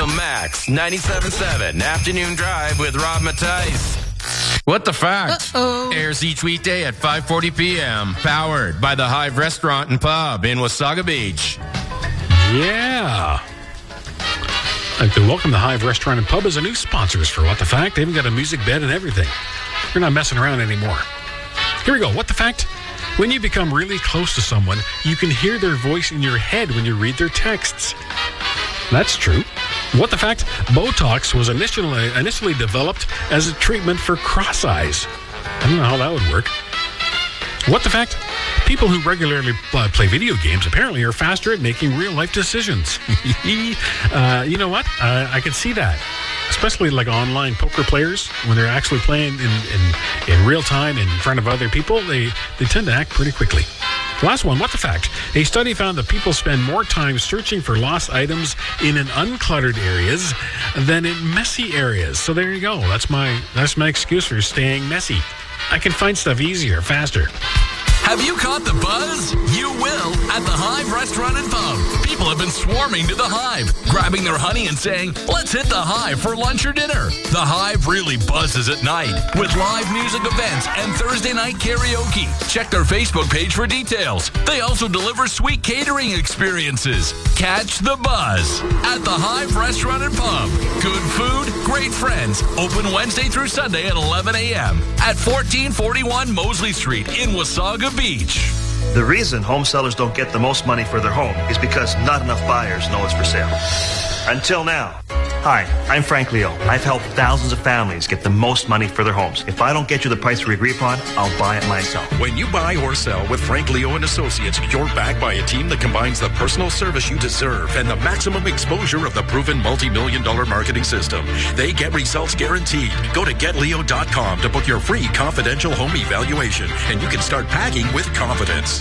The Max 97.7 Afternoon Drive with Rob Matthijs. What the Fact airs each weekday at 5:40 p.m. Powered by the Hive Restaurant and Pub in Wasaga Beach. Yeah. I'd like to welcome the Hive Restaurant and Pub as a new sponsors for What the Fact. They even got a music bed and everything. We're not messing around anymore. Here we go. What the Fact? When you become really close to someone, you can hear their voice in your head when you read their texts. That's true. What the Fact? Botox was initially developed as a treatment for cross eyes. I don't know how that would work. What the Fact? People who regularly play video games apparently are faster at making real-life decisions. You know what? I can see that. Especially like online poker players, when they're actually playing in real time in front of other people, they tend to act pretty quickly. Last one, What the Fact? A study found that people spend more time searching for lost items in uncluttered areas than in messy areas. So there you go. That's my excuse for staying messy. I can find stuff easier, faster. Have you caught the buzz? You will at the Hive Restaurant and Pub. People have been swarming to the Hive, grabbing their honey and saying, let's hit the Hive for lunch or dinner. The Hive really buzzes at night with live music events and Thursday night karaoke. Check their Facebook page for details. They also deliver sweet catering experiences. Catch the buzz at the Hive Restaurant and Pub. Good food, great friends. Open Wednesday through Sunday at 11 a.m. at 1441 Mosley Street in Wasaga Beach. The reason home sellers don't get the most money for their home is because not enough buyers know it's for sale. Until now. Hi, I'm Frank Leo. I've helped thousands of families get the most money for their homes. If I don't get you the price we agree upon, I'll buy it myself. When you buy or sell with Frank Leo and Associates, you're backed by a team that combines the personal service you deserve and the maximum exposure of the proven multi-million-dollar marketing system. They get results guaranteed. Go to GetLeo.com to book your free confidential home evaluation, and you can start packing with confidence.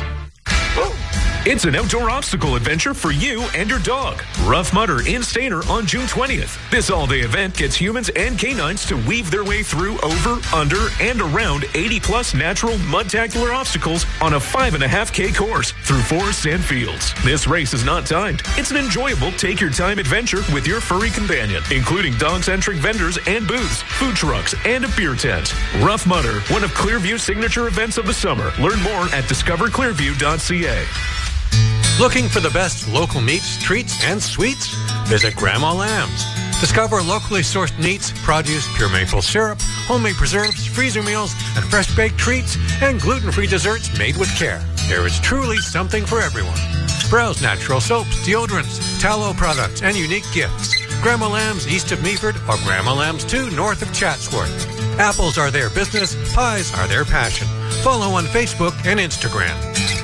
It's an outdoor obstacle adventure for you and your dog. Rough Mudder in Stayner on June 20th. This all-day event gets humans and canines to weave their way through, over, under, and around 80-plus natural mud-tacular obstacles on a 5.5K course through forests and fields. This race is not timed. It's an enjoyable take-your-time adventure with your furry companion, including dog-centric vendors and booths, food trucks, and a beer tent. Rough Mudder, one of Clearview's signature events of the summer. Learn more at discoverclearview.ca. Looking for the best local meats, treats, and sweets? Visit Grandma Lamb's. Discover locally sourced meats, produce, pure maple syrup, homemade preserves, freezer meals, and fresh baked treats, and gluten-free desserts made with care. There is truly something for everyone. Browse natural soaps, deodorants, tallow products, and unique gifts. Grandma Lamb's east of Meaford or Grandma Lamb's 2 north of Chatsworth. Apples are their business, pies are their passion. Follow on Facebook and Instagram.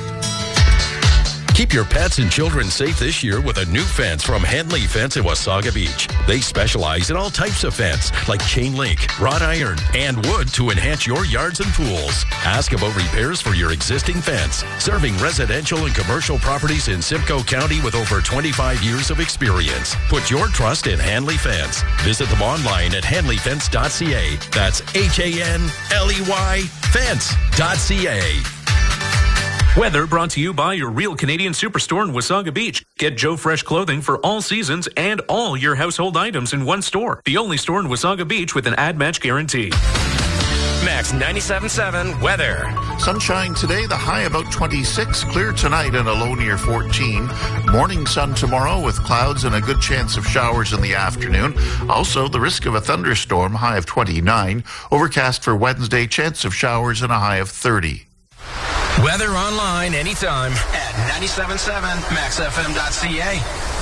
Keep your pets and children safe this year with a new fence from Henley Fence in Wasaga Beach. They specialize in all types of fence, like chain link, wrought iron, and wood to enhance your yards and pools. Ask about repairs for your existing fence. Serving residential and commercial properties in Simcoe County with over 25 years of experience. Put your trust in Henley Fence. Visit them online at henleyfence.ca. That's HANLEY fence.ca. Weather brought to you by your Real Canadian Superstore in Wasaga Beach. Get Joe Fresh clothing for all seasons and all your household items in one store. The only store in Wasaga Beach with an ad match guarantee. Max 97.7 weather. Sunshine today, the high about 26. Clear tonight and a low near 14. Morning sun tomorrow with clouds and a good chance of showers in the afternoon. Also, the risk of a thunderstorm, high of 29. Overcast for Wednesday, chance of showers and a high of 30. Weather online anytime at 97.7maxfm.ca.